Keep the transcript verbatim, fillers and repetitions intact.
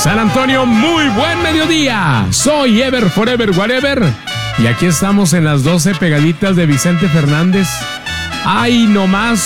San Antonio, muy buen mediodía. Soy Ever Forever Whatever. Y aquí estamos en las doce pegaditas de Vicente Fernández. Ay, nomás